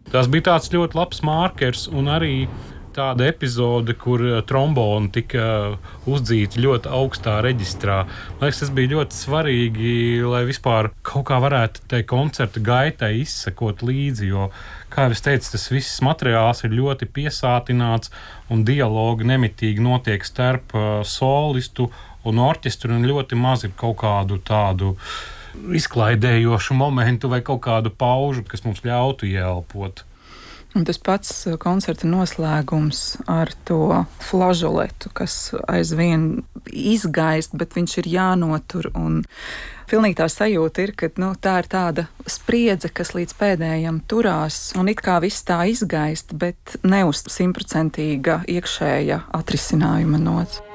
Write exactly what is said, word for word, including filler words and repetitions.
Tas bija tāds ļoti labs markers un arī tāda epizode, kur tromboni tika uzdzīti ļoti augstā reģistrā. Man liekas, tas bija ļoti svarīgi, lai vispār kaut kā varētu tai koncerta gaitai izsekot līdzi, jo, kā jau es teicu, tas viss materiāls ir ļoti piesātināts un dialogi nemitīgi notiek starp solistu un orķestru un ļoti maz ir kaut kādu tādu izklaidējošu momentu vai kaut kādu paužu, kas mums ļautu ieelpot. Un tas pats koncerta noslēgums ar to flažoletu, kas aizvien izgaist, bet viņš ir jānotur. Un pilnīgi tā sajūta ir, ka nu, tā ir tāda spriedze, kas līdz pēdējam turās, un it kā viss tā izgaist, bet ne uz simtprocentīga iekšēja atrisinājuma nots.